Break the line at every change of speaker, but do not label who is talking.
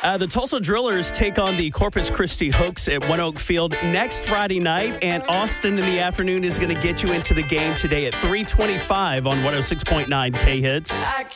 The Tulsa Drillers take on the Corpus Christi Hooks at One Oak Field next Friday night, and Austin in the afternoon is going to get you into the game today at 3:25 on 106.9 K-Hits.